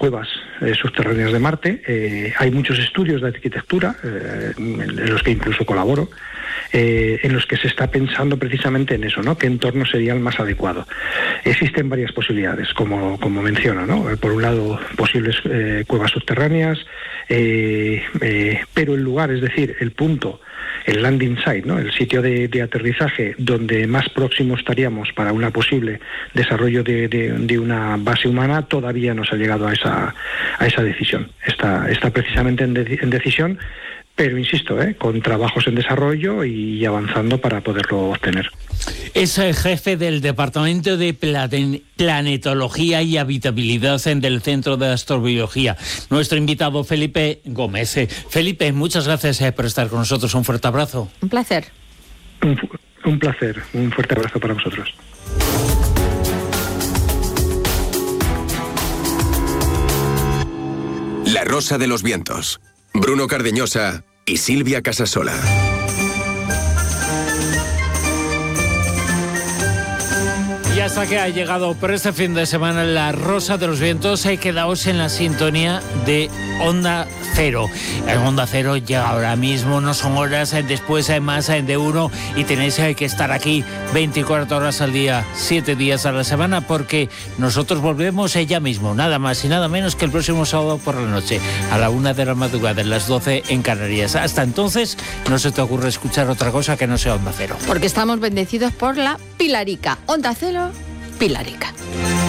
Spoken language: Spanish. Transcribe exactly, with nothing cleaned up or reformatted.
cuevas eh, subterráneas de Marte. Eh, hay muchos estudios de arquitectura, eh, en los que incluso colaboro, eh, en los que se está pensando precisamente en eso, ¿no? ¿Qué entorno sería el más adecuado? Existen varias posibilidades, como, como menciono, ¿no? Por un lado, posibles eh, cuevas subterráneas, eh, eh, pero el lugar, es decir, el punto, el landing site, ¿no? El sitio de, de aterrizaje donde más próximo estaríamos para una posible desarrollo de, de, de una base humana, todavía no se ha llegado a esa a esa decisión. Está, está precisamente en, de, en decisión, pero insisto, ¿eh? con trabajos en desarrollo y avanzando para poderlo obtener. Es el jefe del Departamento de Planetología y Habitabilidad del Centro de Astrobiología, nuestro invitado Felipe Gómez. Felipe, muchas gracias por estar con nosotros. Un fuerte abrazo. Un placer. Un, un placer. Un fuerte abrazo para vosotros. La Rosa de los Vientos. Bruno Cardeñosa y Silvia Casasola. Y hasta que ha llegado por este fin de semana La Rosa de los Vientos, eh, quedaos en la sintonía de Onda Cero. En Onda Cero llega ahora mismo, no son horas, eh, después hay más eh, de uno, y tenéis eh, que estar aquí veinticuatro horas al día, siete días a la semana, porque nosotros volvemos eh, ya mismo, nada más y nada menos que el próximo sábado por la noche, a la una de la madrugada, en las doce en Canarias. Hasta entonces, no se te ocurre escuchar otra cosa que no sea Onda Cero. Porque estamos bendecidos por la Pilarica. Onda Cero, Pilarica.